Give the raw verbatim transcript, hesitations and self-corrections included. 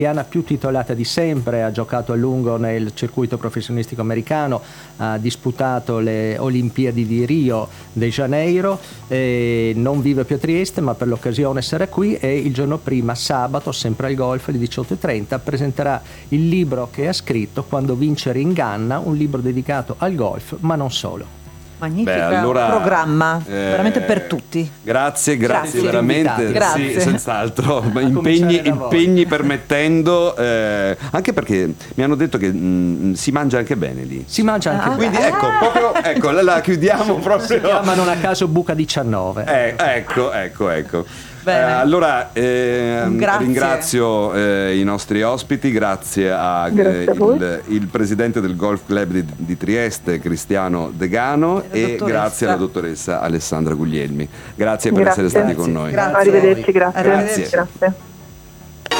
italiana più titolata di sempre, ha giocato a lungo nel circuito professionistico americano, ha disputato le Olimpiadi di Rio de Janeiro, e non vive più a Trieste, ma per l'occasione sarà qui, e il giorno prima, sabato, sempre al golf alle diciotto e trenta, presenterà il libro che ha scritto, Quando vincere inganna, un libro dedicato al golf, ma non solo. Magnifico allora, programma, eh, veramente per tutti. Grazie, grazie, Grazie. veramente. Grazie. Sì, senz'altro. Impegni, cominciare da voi. impegni permettendo, eh, anche perché mi hanno detto che mh, si mangia anche bene lì. Si mangia anche Ah, bene. Quindi ecco, proprio, ecco, la, la chiudiamo proprio. Si chiama non a caso Buca diciannove. Eh, ecco, ecco, ecco. Eh, Bene. allora eh, Grazie. ringrazio eh, i nostri ospiti, grazie a, eh, Grazie a voi. il, il presidente del Golf Club di, di Trieste, Cristiano Degano, E la e dottoressa. grazie alla dottoressa Alessandra Guglielmi. Grazie per Grazie. essere stati Grazie. con noi. Grazie. Arrivederci, grazie. Arrivederci. Grazie.